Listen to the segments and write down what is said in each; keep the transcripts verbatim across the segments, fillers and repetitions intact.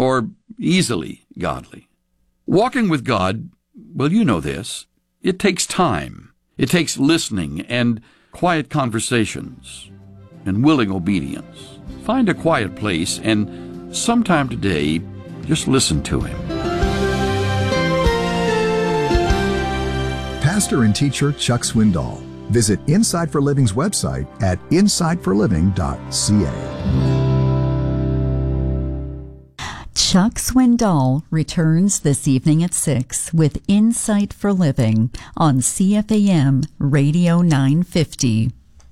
or easily godly. Walking with God, well, you know this, it takes time. It takes listening and quiet conversations and willing obedience. Find a quiet place and sometime today, just listen to Him. Pastor and teacher Chuck Swindoll. Visit Inside for Living's website at inside for living dot c a. Chuck Swindoll returns this evening at six with Insight for Living on C F A M Radio nine fifty.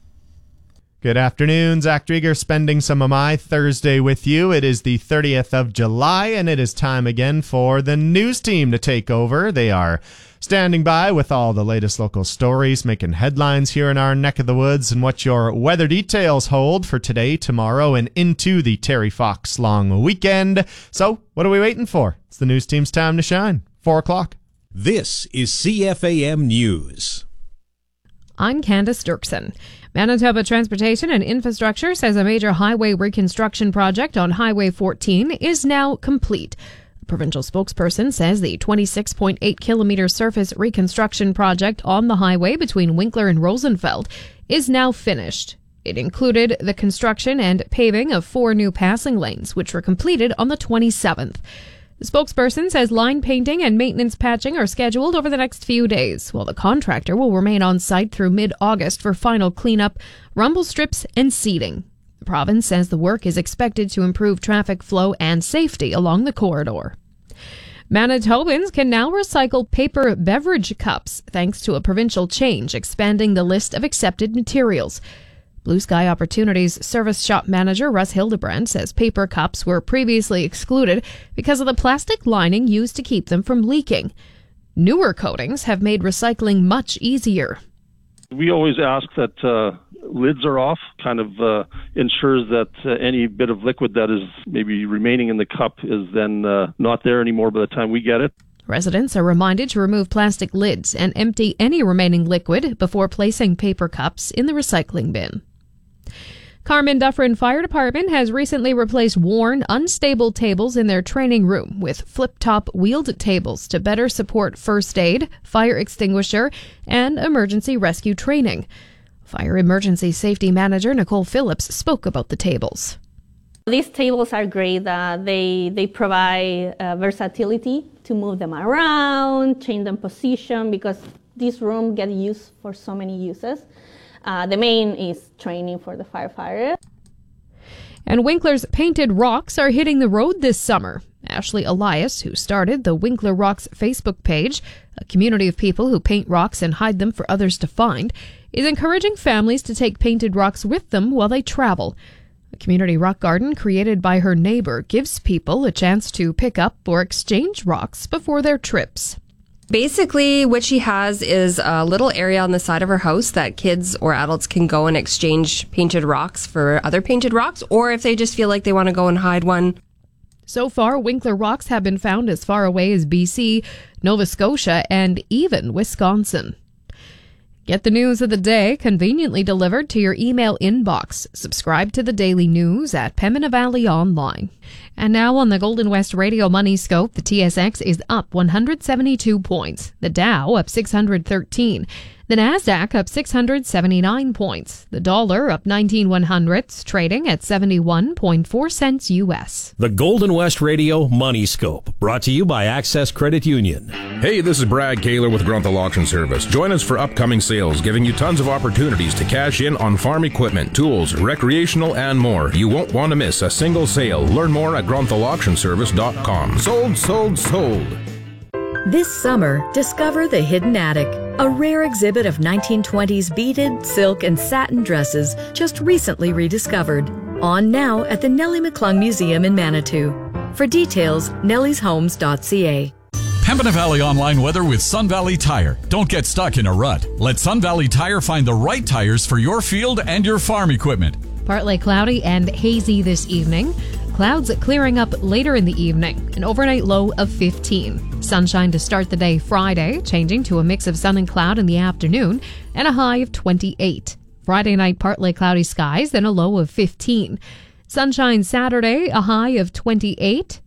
Good afternoon. Zach Drieger spending some of my Thursday with you. It is the thirtieth of July, and it is time again for the news team to take over. They are standing by with all the latest local stories, making headlines here in our neck of the woods, and what your weather details hold for today, tomorrow, and into the Terry Fox long weekend. So, what are we waiting for? It's the news team's time to shine. Four o'clock. This is C F A M News. I'm Candace Dirksen. Manitoba Transportation and Infrastructure says a major highway reconstruction project on Highway fourteen is now complete. A provincial spokesperson says the twenty-six point eight kilometer surface reconstruction project on the highway between Winkler and Rosenfeld is now finished. It included the construction and paving of four new passing lanes, which were completed on the twenty-seventh. The spokesperson says line painting and maintenance patching are scheduled over the next few days, while the contractor will remain on site through mid-August for final cleanup, rumble strips, and seeding. The province says the work is expected to improve traffic flow and safety along the corridor. Manitobans can now recycle paper beverage cups thanks to a provincial change expanding the list of accepted materials. Blue Sky Opportunities Service Shop Manager Russ Hildebrand says paper cups were previously excluded because of the plastic lining used to keep them from leaking. Newer coatings have made recycling much easier. We always ask that uh, lids are off, kind of uh, ensures that uh, any bit of liquid that is maybe remaining in the cup is then uh, not there anymore by the time we get it. Residents are reminded to remove plastic lids and empty any remaining liquid before placing paper cups in the recycling bin. Carmen Dufferin Fire Department has recently replaced worn, unstable tables in their training room with flip-top wheeled tables to better support first aid, fire extinguisher, and emergency rescue training. Fire Emergency Safety Manager Nicole Phillips spoke about the tables. These tables are great. Uh, they they provide uh, versatility to move them around, change them position, because this room gets used for so many uses. Uh, the main is training for the firefighters. And Winkler's Painted Rocks are hitting the road this summer. Ashley Elias, who started the Winkler Rocks Facebook page, a community of people who paint rocks and hide them for others to find, is encouraging families to take painted rocks with them while they travel. A community rock garden created by her neighbor gives people a chance to pick up or exchange rocks before their trips. Basically, what she has is a little area on the side of her house that kids or adults can go and exchange painted rocks for other painted rocks, or if they just feel like they want to go and hide one. So far, Winkler rocks have been found as far away as B C, Nova Scotia, and even Wisconsin. Get the news of the day conveniently delivered to your email inbox. Subscribe to the daily news at Pembina Valley Online. And now on the Golden West Radio Money Scope, the T S X is up one hundred seventy-two points. The Dow up six hundred thirteen. The Nasdaq up six hundred seventy-nine points. The dollar up nineteen one hundredths, trading at seventy-one point four cents U S. The Golden West Radio Money Scope, brought to you by Access Credit Union. Hey, this is Brad Kaler with Grunthal Auction Service. Join us for upcoming sales, giving you tons of opportunities to cash in on farm equipment, tools, recreational, and more. You won't want to miss a single sale. Learn more at grunthal auction service dot com. Sold, sold, sold. This summer, discover the Hidden Attic, a rare exhibit of nineteen twenties beaded, silk, and satin dresses just recently rediscovered. On now at the Nellie McClung Museum in Manitou. For details, nellies homes dot c a. Pembina Valley Online weather with Sun Valley Tire. Don't get stuck in a rut. Let Sun Valley Tire find the right tires for your field and your farm equipment. Partly cloudy and hazy this evening. Clouds clearing up later in the evening. An overnight low of fifteen. Sunshine to start the day Friday, changing to a mix of sun and cloud in the afternoon, and a high of twenty-eight. Friday night, partly cloudy skies, then a low of fifteen. Sunshine Saturday, a high of twenty-eight.